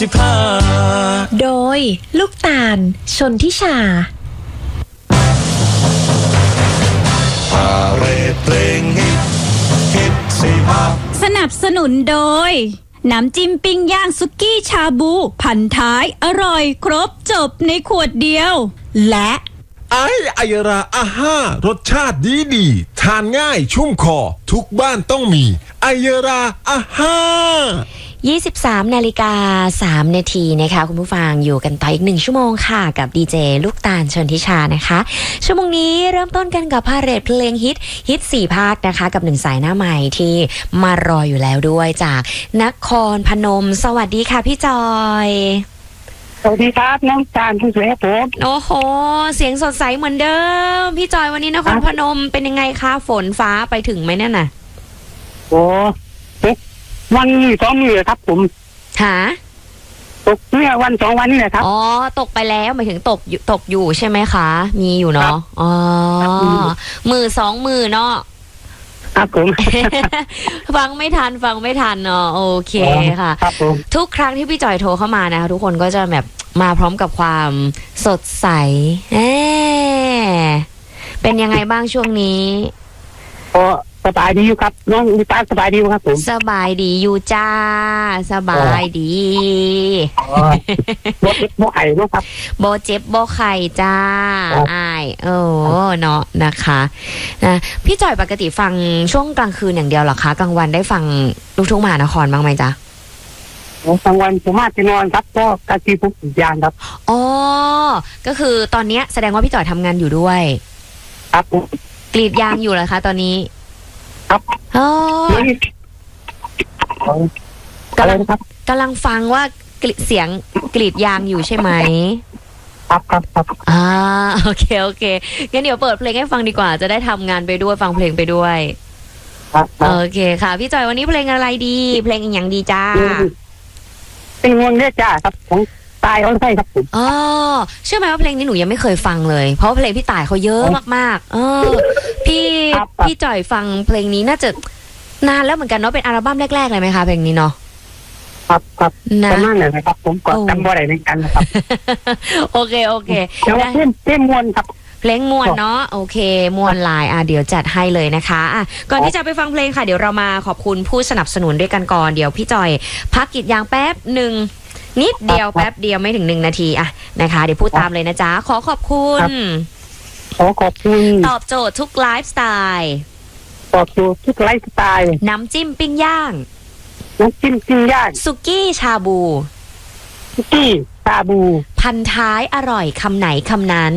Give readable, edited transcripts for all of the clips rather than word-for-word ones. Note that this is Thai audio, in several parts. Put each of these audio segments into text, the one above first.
โดยลูกตาลชนทิชาพาเรดเพลงฮิตสี่ภาคสนับสนุนโดยน้ำจิ้มปิ้งย่างสุกี้ชาบูพันท้ายอร่อยครบจบในขวดเดียวและไอยราอาห้ารสชาติดีทานง่ายชุ่มคอทุกบ้านต้องมีไอยราอาห้า 23 นาฬิกา 3 นาทีนะคะคุณผู้ฟังอยู่กันต่ออีก1ชั่วโมงค่ะกับดีเจลูกตาลชนทิชานะคะชั่วโมงนี้เริ่มต้นกันกับพาเหรดเพลงฮิต4ภาคนะคะกับ1สายหน้าใหม่ที่มารออยู่แล้วด้วยจากนครพนมสวัสดีค่ะพี่จอยสวัสดีครับน้องจานผู้สวยครับผมโอ้โหเสียงสดใสเหมือนเดิมพี่จอยวันนี้นครพนมเป็นยังไงคะฝนฟ้าไปถึงไหมเนี่ยน่ะโอ้วัน2 มื้อครับผมหาตกเมื่อวัน2 วันนี่แหละครับอ๋อตกไปแล้วหมายถึงตกอยู่ใช่ไหมคะมีอยู่เนาะอ๋อมือ2 มือเนาะครับผมฟังไม่ทันเนาะโอเคค่ะครับผมทุกครั้งที่พี่จอยโทรเข้ามานะคะทุกคนก็จะแบบมาพร้อมกับความสดใสเป็นยังไงบ้างช่วงนี้สบายดีอยู่ครับน้องมีตาสบายดีครับผมสบายดีอยู่จ้าสบายดีโบเจ็บโบไข่นะครับโบเจ็บโบไข่จ้าอ้ายเนาะนะคะนะพี่จอยปกติฟังช่วงกลางคืนอย่างเดียวหรอคะกลางวันได้ฟังลูกทุ่งมหานครบ้างไหมจ๊ะกลางวันผมอาจจะนอนครับก็การที่ผมยานครับอ๋อก็คือตอนนี้แสดงว่าพี่จอยทำงานอยู่ด้วยครับกรีดยางอยู่เหรอคะตอนนี้ครับกำลังฟังว่าเสียงกรีดยางอยู่ใช่ไหมครับโอเคงั้นเดี๋ยวเปิดเพลงให้ฟังดีกว่าจะได้ทำงานไปด้วยฟังเพลงไปด้วยโอเคค่ะพี่จอยวันนี้เพลงอะไรดีเพลงอย่างดีจ้าเป็นวงเนี่ยจ้าครับของตายเขาใช่ครับผมเชื่อไหมว่าเพลงนี้หนูยังไม่เคยฟังเลยเพราะเพลงพี่ต่ายเขาเยอะมากๆพี่จ่อยฟังเพลงนี้น่าจะนานแล้วเหมือนกันเนาะเป็นอัลบั้มแรกๆเลยไหมคะเพลงนี้เนาะครับประมาณนั้นนะครับผมก็จำบ่ได้เหมือนกันนะครับโอเคเดี๋ยวเพลงมวนครับเพลงมวนเนาะโอเคมวนลายเดี๋ยวจัดให้เลยนะคะก่อนที่จะไปฟังเพลงค่ะเดี๋ยวเรามาขอบคุณผู้สนับสนุนด้วยกันก่อนเดี๋ยวพี่จอยพักกรีดยางแป๊บหนึ่งนิดเดียวแป๊บเดียวไม่ถึง1 นาทีนะคะเดี๋ยวพูดตามเลยนะจ๊ะขอขอบคุณตอบโจทย์ทุกไลฟ์สไตล์น้ำจิ้มปิ้งย่างสุกี้ชาบูพันท้ายอร่อยคำไหนคำนั้น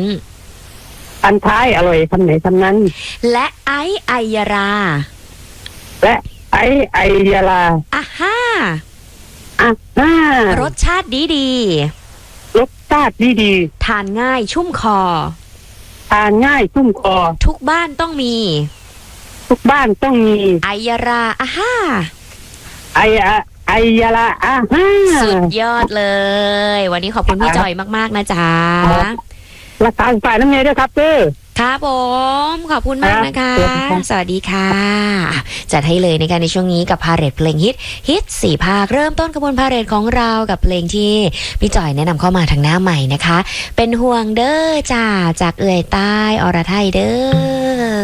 และไอายาราอ่ะฮ่ารสชาติดีทานง่ายชุ่มคอทุกบ้านต้องมีไอยาราอ่ะฮ่าไอยาราอ่ะฮ่าสุดยอดเลยวันนี้ขอบคุณพี่จอยมากๆนะจ๊ะรักษาฝ่ายน้ำเนยด้วยครับครับผมขอบคุณมากนะคะสวัสดีค่ะจัดให้เลยในการในช่วงนี้กับพาเหรดเพลงฮิต4 ภาคเริ่มต้นกระบวนพาเหรดของเรากับเพลงที่พี่จอยแนะนำเข้ามาทางหน้าใหม่นะคะเป็นห่วงเด้อจ้าจากเอ่ยใต้อรไทยเด้อ